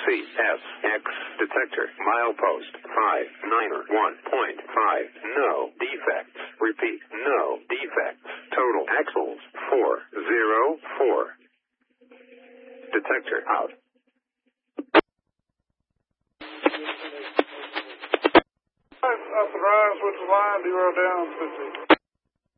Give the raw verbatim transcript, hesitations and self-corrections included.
F, X, detector, milepost, five, niner, one point five, no defects. Repeat, no defects. Total axles, four, zero, four. Detector out. Authorized with the line, zero down, fifty.